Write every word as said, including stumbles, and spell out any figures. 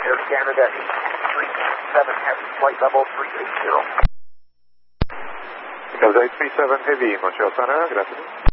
Air Canada eight three seven Heavy, flight level three eighty. Because eight three seven Heavy, Montreal Center, good afternoon.